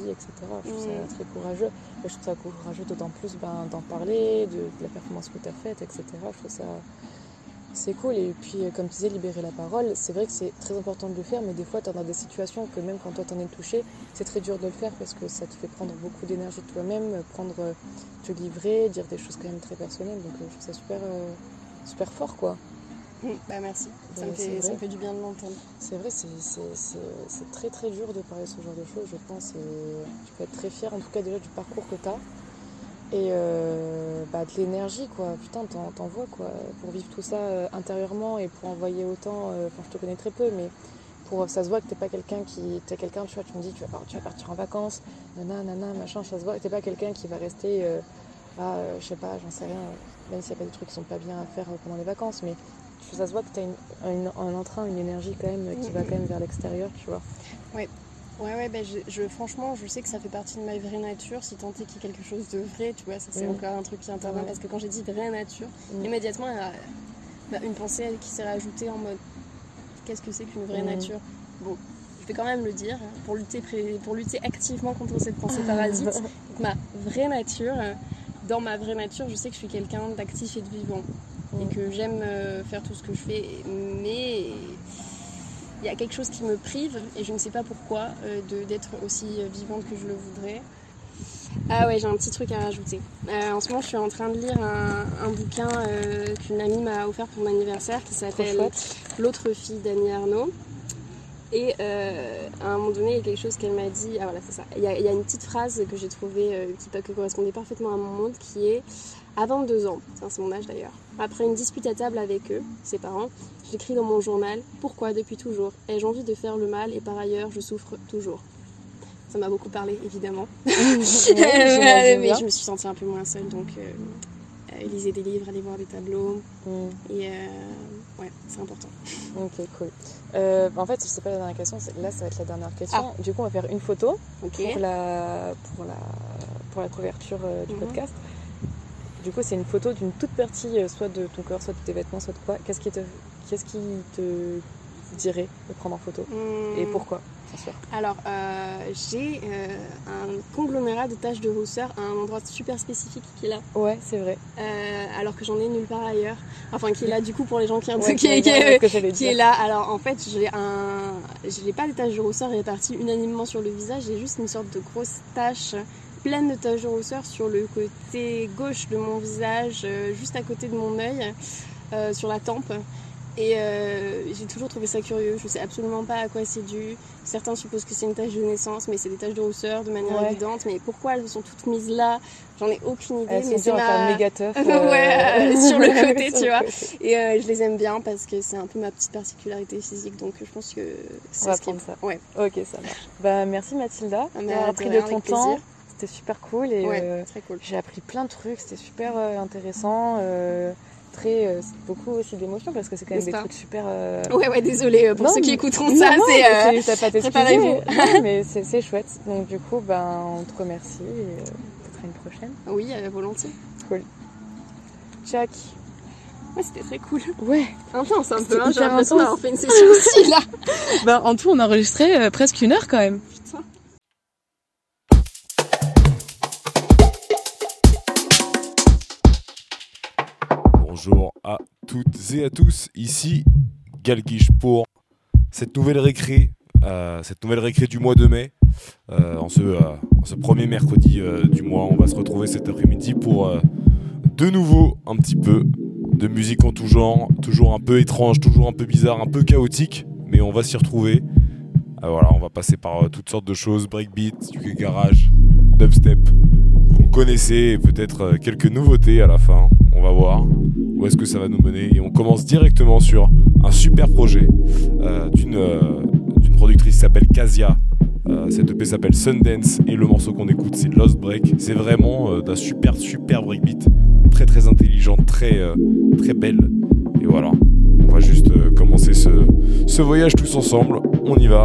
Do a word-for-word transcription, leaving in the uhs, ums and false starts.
vie, et cetera. Je trouve mmh. ça très courageux. Et je trouve ça courageux d'autant plus ben, d'en parler, de, de la performance que tu as faite, et cetera. Je trouve ça... C'est cool. Et puis, comme tu disais, libérer la parole, c'est vrai que c'est très important de le faire, mais des fois, tu es dans des situations que même quand toi, t'en es touché, c'est très dur de le faire parce que ça te fait prendre beaucoup d'énergie de toi-même, prendre, te livrer, dire des choses quand même très personnelles. Donc, je trouve ça super, euh, super fort, quoi. Mmh, bah merci, ça, me fait, ça me fait du bien de l'entendre. C'est vrai, c'est, c'est, c'est, c'est très très dur de parler de ce genre de choses, je pense. Et tu peux être très fière, en tout cas déjà du parcours que tu as. Et euh, bah, de l'énergie, quoi. Putain, t'en, t'en vois, quoi. Pour vivre tout ça euh, intérieurement et pour envoyer autant... Enfin, euh, je te connais très peu, mais pour, ça se voit que t'es pas quelqu'un qui... T'es quelqu'un, tu vois, tu me dis, tu vas, par, tu vas partir en vacances, nana, nana, machin, ça se voit que t'es pas quelqu'un qui va rester... Euh, ah, euh, je sais pas, j'en sais rien, même s'il y a pas des trucs qui sont pas bien à faire pendant les vacances, mais ça se voit que t'as une, une, un entrain, une énergie quand même qui mmh. va quand même vers l'extérieur, tu vois. Ouais. Ouais, ouais, ben je, je, franchement, je sais que ça fait partie de ma vraie nature, si tant est qu'il y a quelque chose de vrai, tu vois, ça c'est mmh. encore un truc qui intervient, mmh. parce que quand j'ai dit vraie nature, mmh. immédiatement, il y a bah, une pensée qui s'est rajoutée en mode, qu'est-ce que c'est qu'une vraie mmh. nature ? Bon, je vais quand même le dire, pour lutter, pour lutter activement contre cette pensée parasite, ma vraie nature, dans ma vraie nature, je sais que je suis quelqu'un d'actif et de vivant, mmh. et que j'aime euh, faire tout ce que je fais, mais... Il y a quelque chose qui me prive, et je ne sais pas pourquoi, euh, de, d'être aussi vivante que je le voudrais. Ah ouais, j'ai un petit truc à rajouter. Euh, en ce moment, je suis en train de lire un, un bouquin euh, qu'une amie m'a offert pour mon anniversaire, qui s'appelle « L'autre fille d'Annie Ernaux ». Et euh, à un moment donné, il y a quelque chose qu'elle m'a dit... Ah voilà, c'est ça. Il y a, il y a une petite phrase que j'ai trouvée, euh, qui, qui correspondait parfaitement à mon monde, qui est... À vingt-deux ans, c'est mon âge d'ailleurs, après une dispute à table avec eux, ses parents, j'écris dans mon journal « Pourquoi depuis toujours ai-je envie de faire le mal et par ailleurs je souffre toujours ?» Ça m'a beaucoup parlé, évidemment. Oui, euh, mais je me suis sentie un peu moins seule, donc euh, euh, lisez des livres, allez voir des tableaux, mm. et euh, ouais, c'est important. Ok, cool. Euh, en fait, je sais pas la dernière question, là ça va être la dernière question. Ah. Du coup, on va faire une photo okay. pour, la, pour, la, pour la couverture euh, du mm-hmm. podcast. Du coup, c'est une photo d'une toute partie, soit de ton corps, soit de tes vêtements, soit de quoi. Qu'est-ce qui te, qu'est-ce qui te dirait de prendre en photo mmh. Et pourquoi, bien sûr. Alors, euh, j'ai euh, un conglomérat de taches de rousseur à un endroit super spécifique qui est là. Ouais, c'est vrai. Euh, alors que j'en ai nulle part ailleurs. Enfin, qui est là, du coup, pour les gens qui, ouais, qui, qui, qui, qui est là. Alors, en fait, j'ai un... Je n'ai pas des taches de rousseur réparties unanimement sur le visage. J'ai juste une sorte de grosse tache... pleine de taches de rousseur sur le côté gauche de mon visage, euh, juste à côté de mon œil, euh, sur la tempe. Et euh, j'ai toujours trouvé ça curieux, je sais absolument pas à quoi c'est dû. Certains supposent que c'est une tache de naissance, mais c'est des taches de rousseur de manière ouais. évidente. Mais pourquoi elles sont toutes mises là ? J'en ai aucune idée. Elles mais sont c'est ma... méga teuf. Euh... ouais, euh, sur le côté, tu vois. Et euh, je les aime bien parce que c'est un peu ma petite particularité physique, donc je pense que c'est on va ce prendre qui... ça. Ouais. Ok, ça marche. Bah merci Mathilda ah, d'avoir appris de ton temps. Plaisir. C'était super cool et ouais, euh, très cool. J'ai appris plein de trucs, c'était super euh, intéressant, euh, très euh, beaucoup aussi d'émotions parce que c'est quand même des trucs super. Euh... Ouais ouais, désolée pour non, ceux qui écouteront non, ça, non, c'est. Euh, c'est t'as pas préparez-vous. Mais, mais c'est, c'est chouette. Donc du coup, ben on te remercie et euh, peut-être à une prochaine. Oui, euh, volontiers. Cool. Jack. Ouais, c'était très cool. Ouais. Intense un peu. Hein, j'ai l'impression d'avoir fait une session aussi là. Ben en tout, on a enregistré euh, presque une heure quand même. Putain. Bonjour à toutes et à tous, ici Galguiche pour cette nouvelle récré, euh, cette nouvelle récré du mois de mai. Euh, en, ce, euh, en ce premier mercredi euh, du mois, on va se retrouver cet après-midi pour euh, de nouveau un petit peu de musique en tout genre, toujours un peu étrange, toujours un peu bizarre, un peu chaotique, mais on va s'y retrouver. Euh, voilà, on va passer par euh, toutes sortes de choses, breakbeat, du garage, dubstep. Vous me connaissez, et peut-être euh, quelques nouveautés à la fin. On va voir où est-ce que ça va nous mener. Et on commence directement sur un super projet euh, d'une, euh, d'une productrice qui s'appelle Casia. Euh, cette E P s'appelle Sundance et le morceau qu'on écoute c'est Lost Break. C'est vraiment euh, d'un super super breakbeat, très très intelligent, très euh, très belle. Et voilà, on va juste euh, commencer ce, ce voyage tous ensemble. On y va.